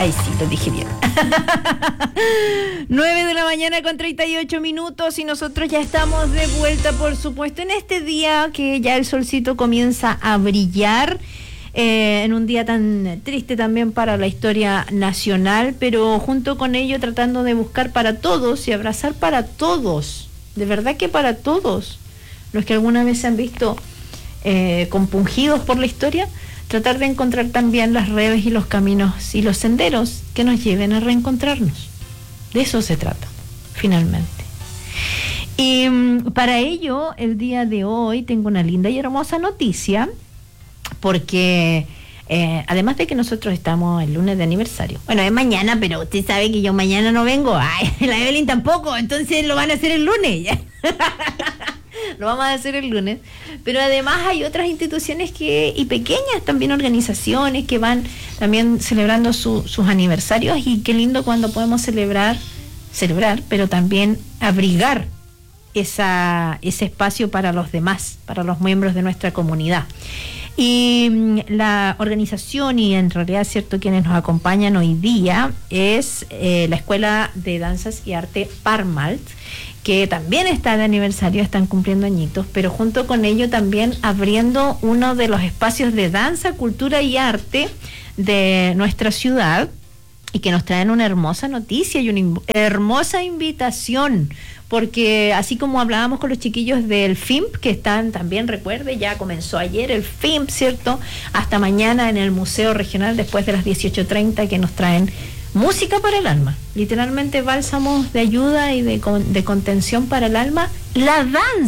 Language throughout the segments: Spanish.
Ay, sí, lo dije bien. 9 de la mañana con 38 minutos y nosotros ya estamos de vuelta, por supuesto, en este día que ya el solcito comienza a brillar, en un día tan triste también para la historia nacional, pero junto con ello tratando de buscar para todos y abrazar para todos, de verdad que para todos, los que alguna vez se han visto compungidos por la historia, tratar de encontrar también las redes y los caminos y los senderos que nos lleven a reencontrarnos. De eso se trata, finalmente. Y para ello, el día de hoy tengo una linda y hermosa noticia, porque además de que nosotros estamos el lunes de aniversario, bueno, es mañana, pero usted sabe que yo mañana no vengo, ay, la Evelyn tampoco, entonces lo van a hacer el lunes, ya. Lo vamos a hacer el lunes, pero además hay otras instituciones y pequeñas también organizaciones que van también celebrando sus aniversarios, y qué lindo cuando podemos celebrar, pero también abrigar ese espacio para los demás, para los miembros de nuestra comunidad. Y la organización, y en realidad es cierto quienes nos acompañan hoy día, es la Escuela de Danzas y Arte Parmalt, que también está de aniversario, están cumpliendo añitos, pero junto con ello también abriendo uno de los espacios de danza, cultura y arte de nuestra ciudad, y que nos traen una hermosa noticia y una hermosa invitación, porque así como hablábamos con los chiquillos del FIMP, que están también, recuerde, ya comenzó ayer el FIMP, ¿cierto? Hasta mañana en el Museo Regional después de las 18:30, que nos traen música para el alma, literalmente bálsamos de ayuda y de contención para el alma. La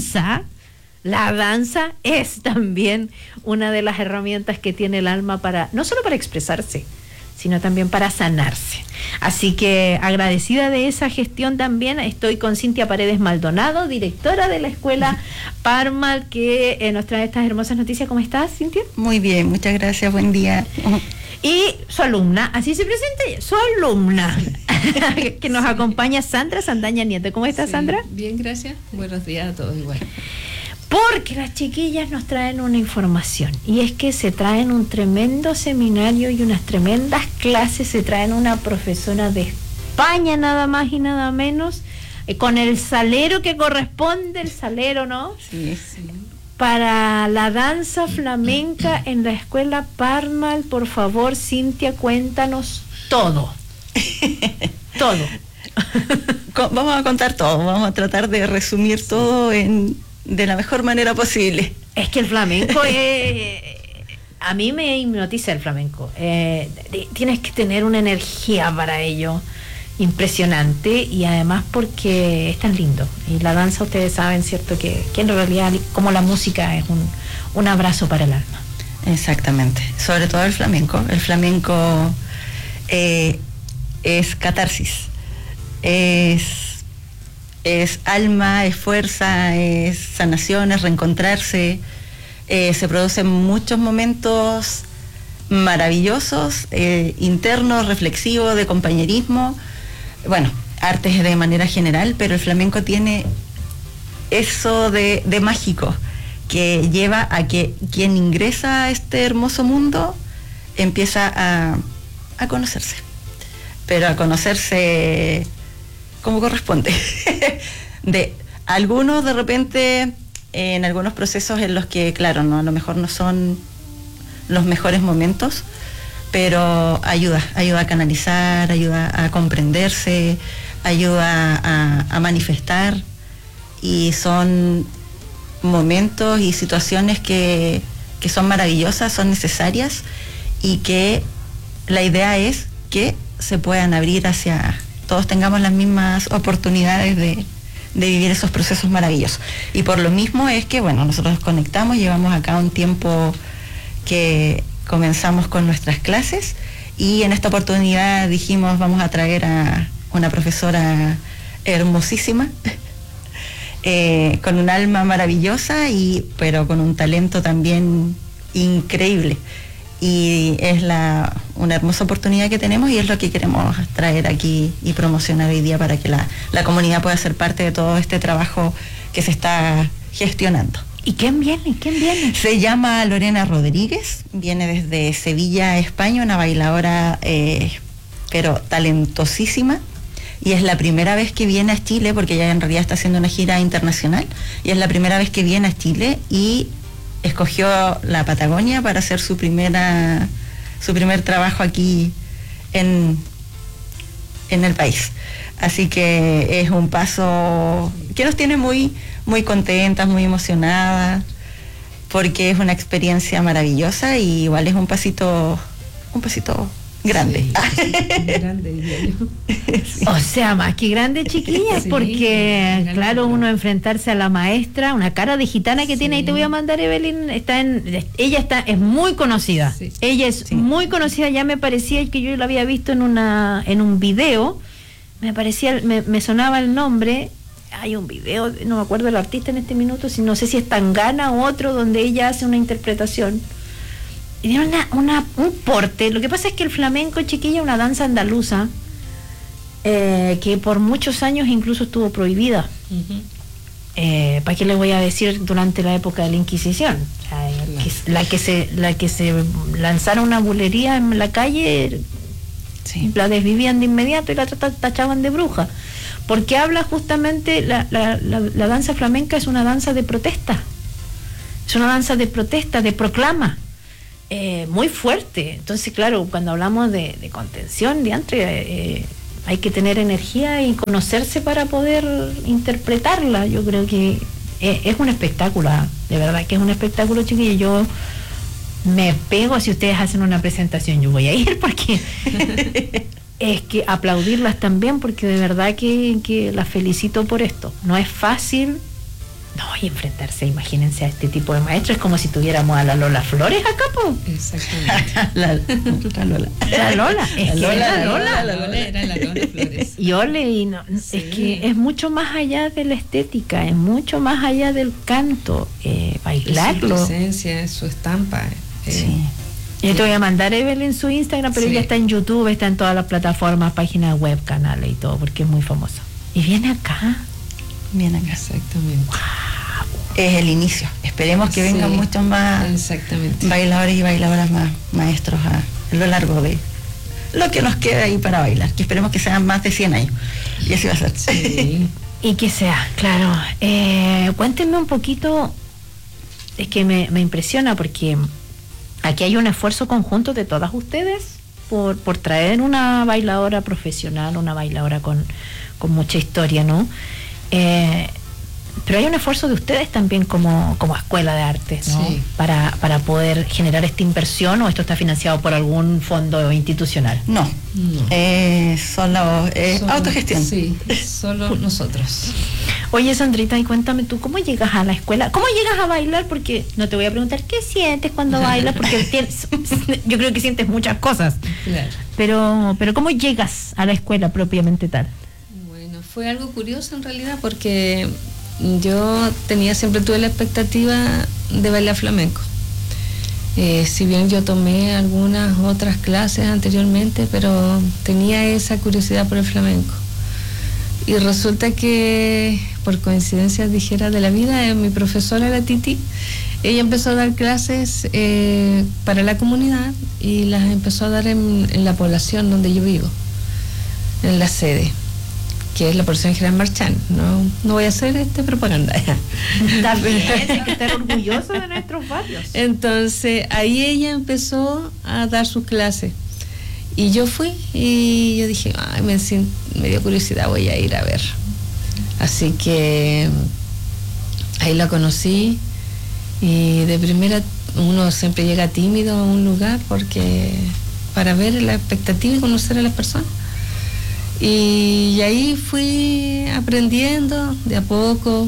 danza es también una de las herramientas que tiene el alma para, no solo para expresarse, sino también para sanarse. Así que agradecida de esa gestión también, estoy con Cintia Paredes Maldonado, directora de la Escuela Parmalt, que nos trae estas hermosas noticias. ¿Cómo estás, Cintia? Muy bien, muchas gracias, buen día. Y su alumna, así se presenta ella, su alumna, que nos acompaña, Sandra Sandaña Nieto. ¿Cómo estás, Sandra? Bien, gracias. Buenos días a todos igual. Porque las chiquillas nos traen una información, y es que se traen un tremendo seminario y unas tremendas clases. Se traen una profesora de España, nada más y nada menos, con el salero que corresponde, el salero, ¿no? Sí, sí. Para la danza flamenca en la Escuela Parmalt. Por favor, Cintia, cuéntanos todo. Todo. Vamos a contar todo, vamos a tratar de resumir todo de la mejor manera posible. Es que el flamenco a mí me hipnotiza el flamenco. Tienes que tener una energía para ello impresionante, y además porque es tan lindo. Y la danza, ustedes saben, ¿cierto? Que en realidad, como la música, es un abrazo para el alma. Exactamente, sobre todo el flamenco. El flamenco es catarsis, es alma, es fuerza, es sanación, es reencontrarse. Se producen muchos momentos maravillosos, internos, reflexivos, de compañerismo. Bueno, artes de manera general, pero el flamenco tiene eso de mágico, que lleva a que quien ingresa a este hermoso mundo empieza a conocerse, pero a conocerse como corresponde. De algunos, de repente, en algunos procesos en los que, claro, no, a lo mejor no son los mejores momentos, pero ayuda a canalizar, ayuda a comprenderse, ayuda a manifestar, y son momentos y situaciones que son maravillosas, son necesarias, y que la idea es que se puedan abrir hacia, todos tengamos las mismas oportunidades de vivir esos procesos maravillosos. Y por lo mismo es que, bueno, nosotros nos conectamos, llevamos acá un tiempo que comenzamos con nuestras clases, y en esta oportunidad dijimos, vamos a traer a una profesora hermosísima, con un alma maravillosa, pero con un talento también increíble. Y es una hermosa oportunidad que tenemos, y es lo que queremos traer aquí y promocionar hoy día, para que la comunidad pueda ser parte de todo este trabajo que se está gestionando. ¿Y quién viene? Se llama Lorena Rodríguez, viene desde Sevilla, España, una bailadora pero talentosísima, y es la primera vez que viene a Chile, porque ella en realidad está haciendo una gira internacional, y es la primera vez que viene a Chile y escogió la Patagonia para hacer su primer trabajo aquí en el país. Así que es un paso que nos tiene muy, muy contentas, muy emocionadas, porque es una experiencia maravillosa y igual es un pasito grande. Sí, grande, diría yo. Sí. O sea, más que grande, chiquillas, sí, porque grande, claro, uno enfrentarse a la maestra, una cara de gitana que tiene, ahí te voy a mandar, Evelyn, es muy conocida. Sí. Ella es muy conocida, ya me parecía que yo la había visto en un video, me sonaba el nombre. Hay un video, no me acuerdo el artista en este minuto, no sé si es Tangana o otro, donde ella hace una interpretación. Y tiene un porte. Lo que pasa es que el flamenco, chiquilla, es una danza andaluza que por muchos años incluso estuvo prohibida. Uh-huh. ¿Para qué les voy a decir? Durante la época de la Inquisición. O sea, la que se lanzara una bulería en la calle, la desvivían de inmediato y la tachaban de bruja. Porque habla justamente, la danza flamenca es una danza de protesta. Es una danza de protesta, de proclama. Muy fuerte. Entonces, claro, cuando hablamos de contención, hay que tener energía y conocerse para poder interpretarla. Yo creo que es un espectáculo, de verdad que es un espectáculo, chiquillos. Yo me pego, si ustedes hacen una presentación, yo voy a ir, porque es que aplaudirlas también, porque de verdad que las felicito por esto. No es fácil. No, y enfrentarse, imagínense, a este tipo de maestros, es como si tuviéramos a la Lola Flores acá, po. Exactamente. La Lola. La Lola. Es que la Lola era la Lola Flores. Y es que es mucho más allá de la estética, es mucho más allá del canto, bailarlo. Su presencia, su estampa. Sí. Yo te voy a mandar, Evelyn, su Instagram, pero ella está en YouTube, está en todas las plataformas, páginas web, canales y todo, porque es muy famosa. Y viene acá. Exactamente. Wow. Es el inicio. Esperemos que vengan muchos más bailadores y bailadoras más maestros a lo largo de lo que nos queda ahí para bailar, que esperemos que sean más de 100 años. Y así va a ser. Sí. Y que sea, claro. Cuéntenme un poquito, es que me impresiona porque aquí hay un esfuerzo conjunto de todas ustedes por traer una bailadora profesional, una bailadora con mucha historia, ¿no? Pero hay un esfuerzo de ustedes también como escuela de artes, ¿no? Sí. Para poder generar esta inversión, ¿o esto está financiado por algún fondo institucional? No. Solo autogestión. Sí, solo nosotros. Oye, Sandrita, y cuéntame tú, ¿cómo llegas a la escuela? ¿Cómo llegas a bailar? Porque no te voy a preguntar qué sientes cuando bailas, porque yo creo que sientes muchas cosas. Claro. Pero ¿cómo llegas a la escuela propiamente tal? Fue algo curioso en realidad, porque yo siempre tuve la expectativa de bailar flamenco. Si bien yo tomé algunas otras clases anteriormente, pero tenía esa curiosidad por el flamenco. Y resulta que, por coincidencia dijera de la vida, mi profesora, la Titi, ella empezó a dar clases para la comunidad y las empezó a dar en la población donde yo vivo, en la sede, que es la Porción General Marchán. No voy a hacer propaganda. Está bien, hay que estar orgulloso de nuestros barrios. Entonces, ahí ella empezó a dar sus clases. Y yo fui y yo dije, me dio curiosidad, voy a ir a ver. Así que ahí la conocí y de primera uno siempre llega tímido a un lugar para ver la expectativa y conocer a las personas. Y ahí fui aprendiendo de a poco.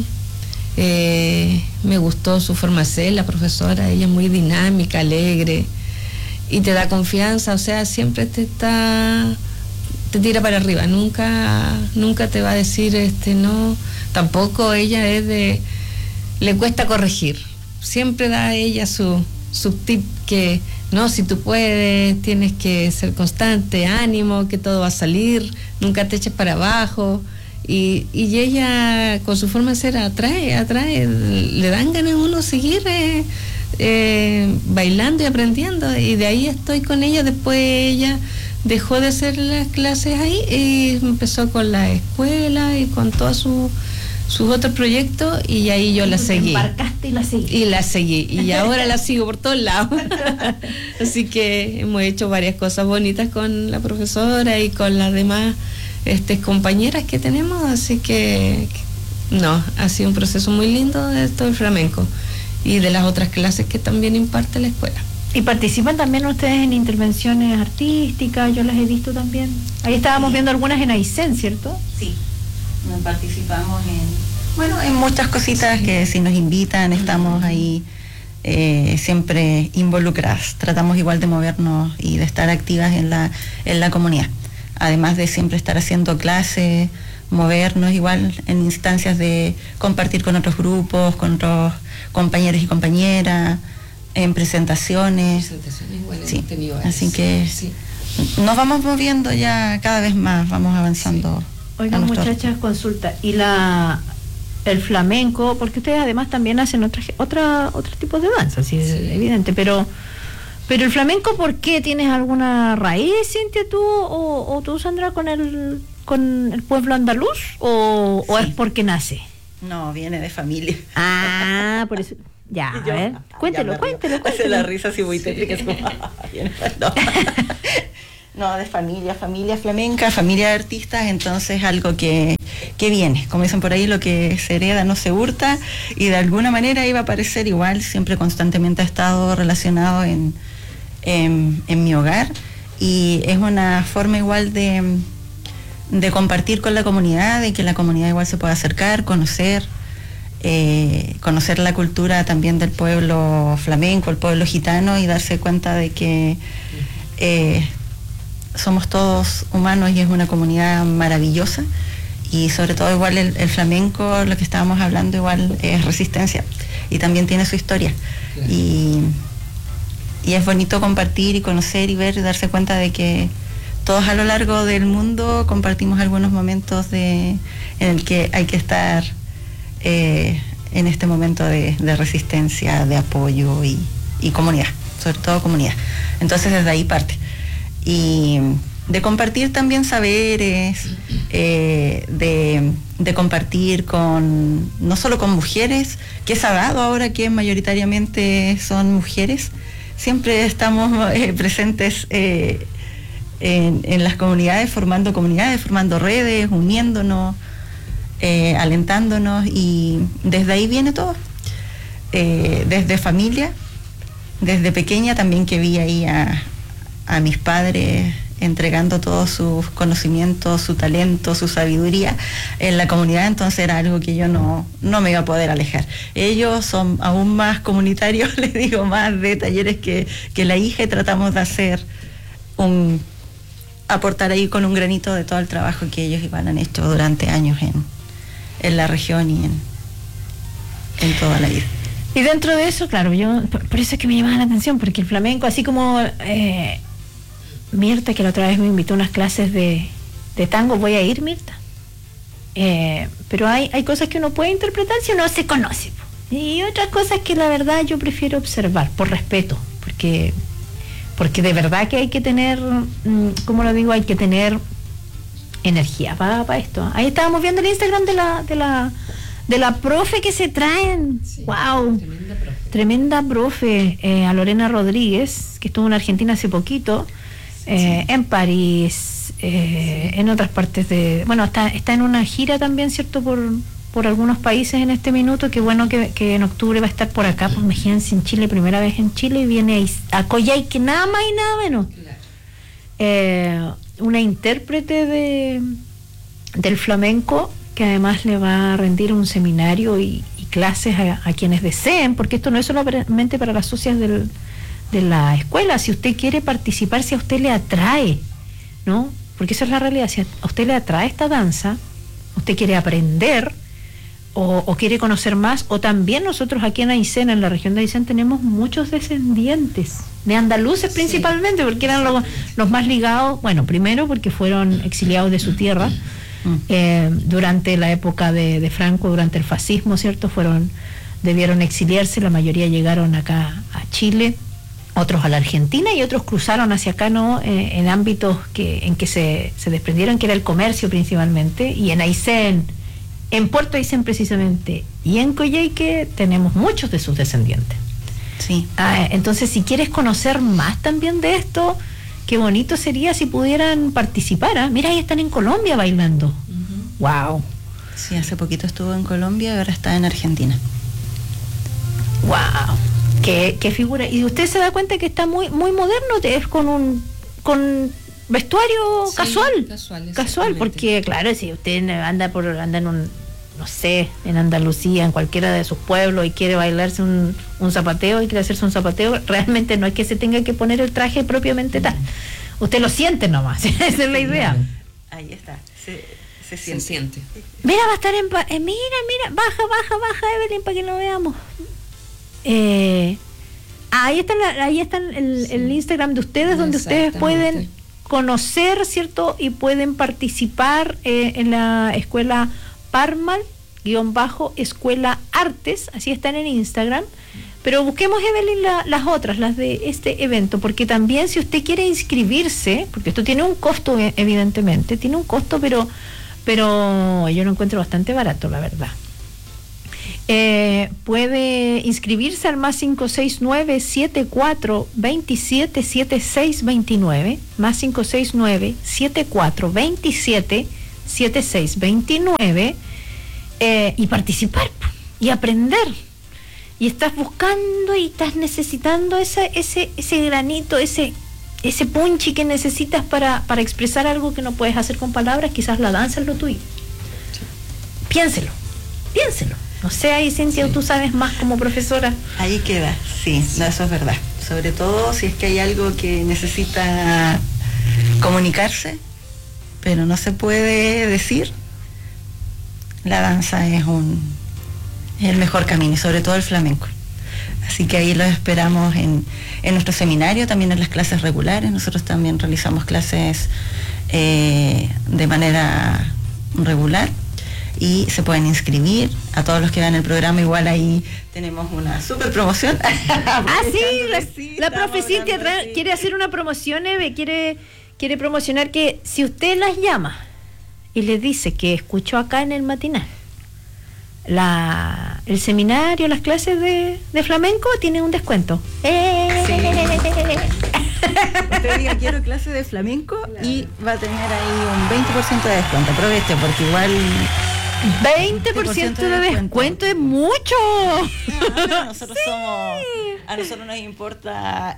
Me gustó su forma de ser, la profesora, ella es muy dinámica, alegre y te da confianza, o sea, siempre te tira para arriba, nunca te va a decir no. Tampoco ella le cuesta corregir, siempre da ella su tip, que no, si tú puedes, tienes que ser constante, ánimo, que todo va a salir, nunca te eches para abajo. Y ella, con su forma de ser, atrae, le dan ganas a uno seguir bailando y aprendiendo. Y de ahí estoy con ella. Después ella dejó de hacer las clases ahí y empezó con la escuela y con todos sus otros proyectos, y ahí yo la seguí. Te embarcaste y la seguí. Y la seguí, y ahora la sigo por todos lados. Así que hemos hecho varias cosas bonitas con la profesora y con las demás compañeras que tenemos, así que no, ha sido un proceso muy lindo de todo el flamenco y de las otras clases que también imparte la escuela. ¿Y participan también ustedes en intervenciones artísticas? Yo las he visto también. Ahí estábamos viendo algunas en Aysén, ¿cierto? Sí, nos participamos en muchas cositas que si nos invitan estamos ahí siempre involucradas. Tratamos igual de movernos y de estar activas en la comunidad. Además de siempre estar haciendo clases, movernos igual en instancias de compartir con otros grupos, con otros compañeros y compañeras, en presentaciones. Igual Sí, hemos tenido así que sí. Nos vamos moviendo ya cada vez más, vamos avanzando. Sí. Oigan, muchachas, consulta. ¿Y el flamenco? Porque ustedes además también hacen otro tipo de danza, sí, es evidente, pero el flamenco, ¿por qué? ¿Tienes alguna raíz, Cintia, tú, o tú, Sandra, con el pueblo andaluz, o Sí. es porque nace? No, viene de familia. Ah, por eso. Ya, a ver, cuéntelo. Hace la risa así muy tétrica. No, de familia flamenca, familia de artistas, entonces algo que viene. Como dicen por ahí, lo que se hereda no se hurta, y de alguna manera iba a aparecer igual, siempre constantemente ha estado relacionado en mi hogar, y es una forma igual de compartir con la comunidad, de que la comunidad igual se pueda acercar, conocer la cultura también del pueblo flamenco, el pueblo gitano, y darse cuenta de que somos todos humanos y es una comunidad maravillosa, y sobre todo igual el flamenco, lo que estábamos hablando, igual es resistencia y también tiene su historia. Claro. Y es bonito compartir y conocer y ver y darse cuenta de que todos a lo largo del mundo compartimos algunos momentos en el que hay que estar en este momento de resistencia, de apoyo y comunidad, sobre todo comunidad. Entonces desde ahí parte. Y de compartir también saberes, de compartir no solo con mujeres, que es dado ahora que mayoritariamente son mujeres, siempre estamos presentes en las comunidades, formando redes, uniéndonos, alentándonos, y desde ahí viene todo. Desde familia, desde pequeña también, que vi ahí a mis padres entregando todos sus conocimientos, su talento, su sabiduría en la comunidad, entonces era algo que yo no me iba a poder alejar. Ellos son aún más comunitarios, les digo, más de talleres que la hija, y tratamos de hacer aportar ahí con un granito de todo el trabajo que ellos igual han hecho durante años en la región y en toda la vida. Y dentro de eso, claro, por eso es que me llamaba la atención, porque el flamenco, así como Mirta, que la otra vez me invitó a unas clases de tango, voy a ir, Mirta. Pero hay cosas que uno puede interpretar si uno se conoce, y otras cosas que la verdad yo prefiero observar, por respeto, porque de verdad que hay que tener, como lo digo, hay que tener energía para esto. Ahí estábamos viendo el Instagram de la profe que se traen. Sí, wow, tremenda profe, a Lorena Rodríguez, que estuvo en Argentina hace poquito, en París, en otras partes está en una gira también, ¿cierto? Por algunos países en este minuto. Qué bueno que en octubre va a estar por acá, pues imagínense, en Chile, primera vez en Chile, y viene a Coyhaique, nada más y nada menos. Claro. Una intérprete del flamenco, que además le va a rendir un seminario y clases a quienes deseen, porque esto no es solamente para las socias de la escuela. Si usted quiere participar, si a usted le atrae, ¿no? Porque esa es la realidad, si a usted le atrae esta danza, usted quiere aprender o quiere conocer más, o también nosotros aquí en Aysén, en la región de Aysén, tenemos muchos descendientes de andaluces, principalmente, porque eran los más ligados, bueno, primero porque fueron exiliados de su tierra durante la época de Franco, durante el fascismo, ¿cierto? Debieron exiliarse, la mayoría llegaron acá a Chile, otros a la Argentina y otros cruzaron hacia acá, ¿no? En ámbitos en que se desprendieron, que era el comercio principalmente, y en Aysén, en Puerto Aysén precisamente, y en Coyhaique tenemos muchos de sus descendientes. Sí. Entonces, si quieres conocer más también de esto, qué bonito sería si pudieran participar. Mira, ahí están en Colombia bailando. Wow. Sí, hace poquito estuvo en Colombia y ahora está en Argentina. Wow. Qué figura. Y usted se da cuenta que está muy moderno, es con vestuario casual, porque claro, si usted anda en un, no sé, en Andalucía, en cualquiera de sus pueblos y quiere bailarse un zapateo y quiere hacerse un zapateo, realmente no es que se tenga que poner el traje propiamente tal. Usted lo siente nomás, esa es la idea. Ahí está, se siente. Mira, va a estar mira, baja Evelyn para que lo veamos. Ahí está el Instagram de ustedes, donde ustedes pueden conocer, ¿cierto? Y pueden participar en la escuela Parmal _escuela artes, así están en Instagram. Pero busquemos, Evelyn, las otras, las de este evento, porque también si usted quiere inscribirse, porque esto tiene un costo, evidentemente, tiene un costo, pero yo lo encuentro bastante barato, la verdad. Puede inscribirse al +569 74 27 76 29, +569 74 27 76 29, y participar y aprender. Y estás buscando y estás necesitando ese granito, ese punchi que necesitas para expresar algo que no puedes hacer con palabras. Quizás la danza es lo tuyo. Piénselo. No sé, ahí, Cintia, tú sabes más como profesora. Ahí queda, sí, no, eso es verdad. Sobre todo si es que hay algo que necesita comunicarse, pero no se puede decir, la danza es el mejor camino, y sobre todo el flamenco. Así que ahí los esperamos en nuestro seminario, también en las clases regulares. Nosotros también realizamos clases de manera regular, y se pueden inscribir. A todos los que vean el programa, igual ahí tenemos una super promoción. Sí, la profe Cintia quiere hacer una promoción, Eve, quiere promocionar que si usted las llama y les dice que escuchó acá en el matinal el seminario, las clases de flamenco, tiene un descuento. Sí. Usted diga quiero clase de flamenco, claro, y va a tener ahí un 20% de descuento. Aproveche, porque igual 20% de descuento es mucho. A nosotros nos importa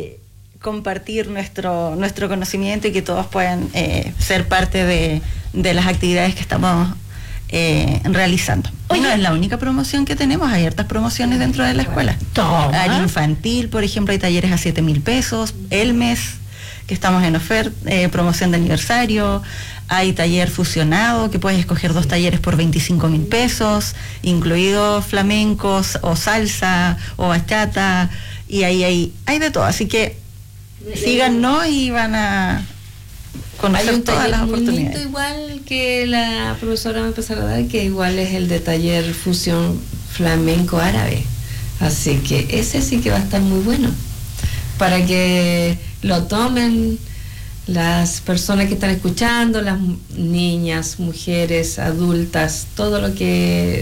compartir nuestro conocimiento y que todos puedan ser parte de las actividades que estamos realizando. Oye, no es la única promoción que tenemos, hay hartas promociones dentro de la escuela. Al infantil, por ejemplo, hay talleres a 7.000 pesos, el mes que estamos en oferta, promoción de aniversario, hay taller fusionado, que puedes escoger 2 talleres por 25.000 pesos, incluido flamencos o salsa o bachata, y ahí hay de todo, así que síganos y van a conocer todas las oportunidades. Lindo, igual que la profesora me empezó a dar, que igual es el de taller fusión flamenco árabe, así que ese sí que va a estar muy bueno para que lo tomen las personas que están escuchando, las niñas, mujeres, adultas, todo lo que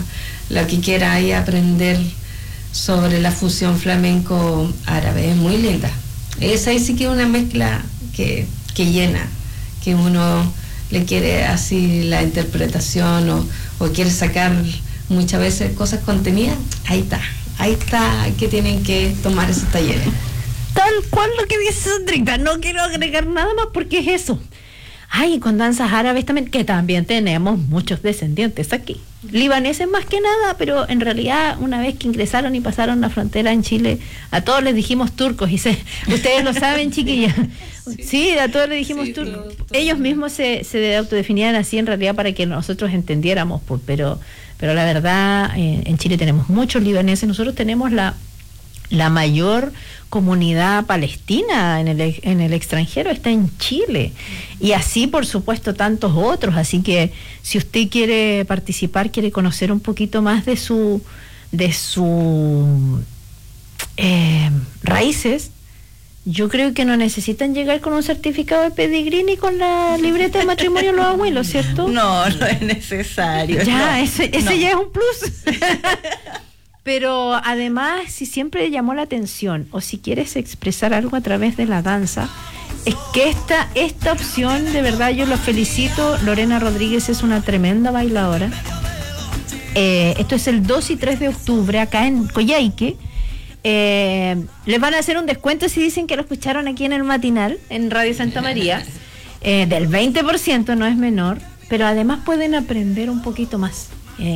quiera ahí aprender sobre la fusión flamenco árabe. Es muy linda. Esa ahí sí que es una mezcla que llena, que uno le quiere así la interpretación o quiere sacar muchas veces cosas contenidas. Ahí está que tienen que tomar esos talleres. Tal cual lo que dice Sandrita, no quiero agregar nada más porque es eso. Con danzas árabes también, que también tenemos muchos descendientes aquí. Libaneses más que nada, pero en realidad una vez que ingresaron y pasaron la frontera en Chile, a todos les dijimos turcos, y ustedes lo saben, chiquillas. Sí, a todos les dijimos turcos. Ellos mismos se autodefinían así en realidad para que nosotros entendiéramos, pero la verdad, en Chile tenemos muchos libaneses. Nosotros tenemos la mayor comunidad palestina en el extranjero, está en Chile, y así por supuesto tantos otros. Así que si usted quiere participar, quiere conocer un poquito más de su raíces, yo creo que no necesitan llegar con un certificado de pedigrí ni con la libreta de matrimonio de los abuelos, ¿cierto? No es necesario. Ya, no. ese ya es un plus. Pero además, si siempre llamó la atención o si quieres expresar algo a través de la danza, es que esta opción, de verdad, yo los felicito. Lorena Rodríguez es una tremenda bailadora. Esto es el 2 y 3 de octubre acá en Coyhaique. Les van a hacer un descuento si dicen que lo escucharon aquí en el matinal, en Radio Santa María, del 20%, no es menor, pero además pueden aprender un poquito más.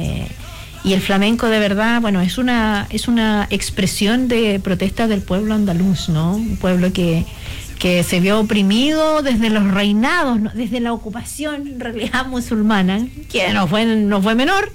Y el flamenco, de verdad, bueno, es una expresión de protesta del pueblo andaluz, ¿no? Un pueblo que se vio oprimido desde los reinados, ¿no? Desde la ocupación, en realidad, musulmana, que no fue menor,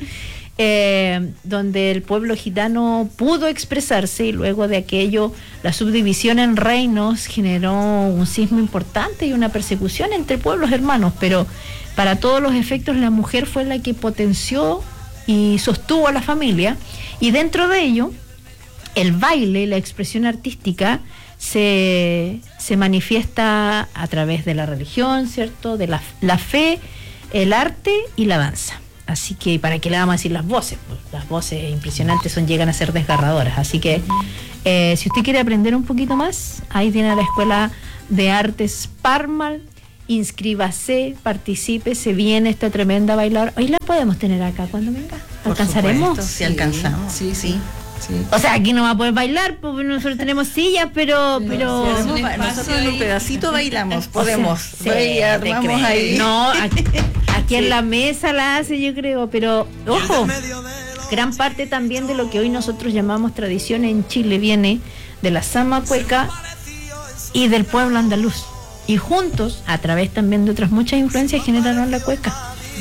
donde el pueblo gitano pudo expresarse, y luego de aquello la subdivisión en reinos generó un sismo importante y una persecución entre pueblos hermanos, pero para todos los efectos la mujer fue la que potenció y sostuvo a la familia, y dentro de ello el baile, la expresión artística se manifiesta a través de la religión, ¿cierto? De la fe, el arte y la danza. Así que, ¿para qué le vamos a decir las voces? Pues las voces impresionantes llegan a ser desgarradoras. Así que, si usted quiere aprender un poquito más, ahí tiene la Escuela de Artes Parmal. Inscríbase, participe, se viene esta tremenda bailadora. Hoy la podemos tener acá cuando venga. ¿Alcanzaremos? Por supuesto, si alcanzamos. Sí. O sea, aquí no va a poder bailar, porque nosotros tenemos sillas, pero nosotros en un pedacito bailamos, podemos. O sea, armamos ahí. No, aquí en la mesa la hace, yo creo, pero ojo, gran parte también de lo que hoy nosotros llamamos tradición en Chile viene de la zama cueca y del pueblo andaluz. Y juntos, a través también de otras muchas influencias, generaron la cueca.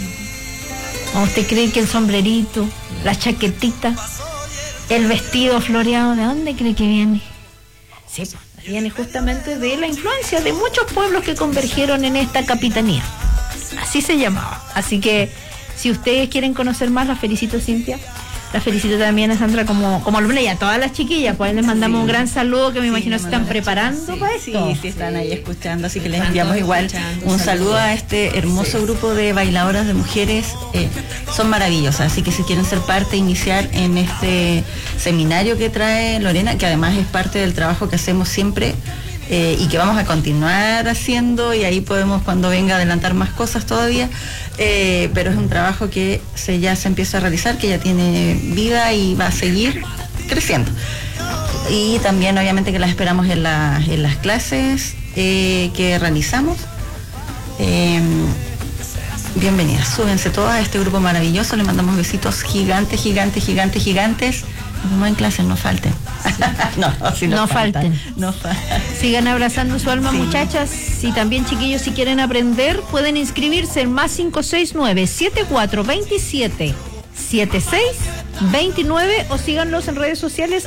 ¿O usted cree que el sombrerito, la chaquetita, el vestido floreado, de dónde cree que viene? Sí, pues, viene justamente de la influencia de muchos pueblos que convergieron en esta capitanía. Así se llamaba. Así que, si ustedes quieren conocer más, la felicito, Cintia. La felicito también a Sandra como alumna y a todas las chiquillas, pues les mandamos un gran saludo, que me imagino se están preparando para esto. Sí, están ahí escuchando, así que les enviamos igual un saludo a este hermoso grupo de bailadoras de mujeres. Son maravillosas, así que si quieren ser parte, iniciar en este seminario que trae Lorena, que además es parte del trabajo que hacemos siempre, y que vamos a continuar haciendo, y ahí podemos, cuando venga, adelantar más cosas todavía, pero es un trabajo que ya se empieza a realizar, que ya tiene vida y va a seguir creciendo. Y también obviamente que las esperamos en las clases que realizamos. Bienvenidas, súbense todas a este grupo maravilloso, les mandamos besitos gigantes. No en clases, no falten. No falten. No falten. Sigan abrazando su alma, sí, muchachas. Y también, chiquillos, si quieren aprender, pueden inscribirse en más 569-7427-7629, o síganlos en redes sociales,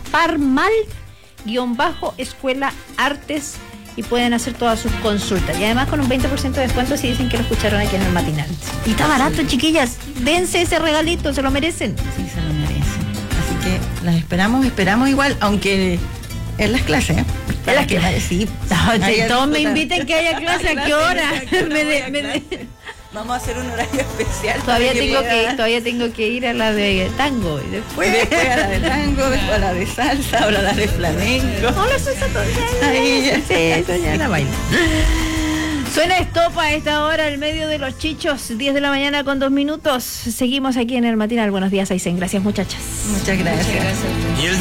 @parmal_escuela artes, y pueden hacer todas sus consultas. Y además con un 20% de descuento si dicen que lo escucharon aquí en el matinal. Y está barato, chiquillas. Dense ese regalito, se lo merecen. Sí, se lo merecen. Así que las esperamos igual, aunque en las clases, ¿eh? En las clases. Sí. Todos me inviten que haya clase. ¿A qué hora? Vamos a hacer un horario especial. Todavía tengo que ir a la de tango y después a la de tango, después a la de salsa, ahora a la de flamenco. No, la salsa todavía. Sí, eso ya la bailo. Suena estopa a esta hora, en medio de los chichos, 10 de la mañana con 2 minutos. Seguimos aquí en el matinal. Buenos días, Aysén. Gracias, muchachas. Muchas gracias.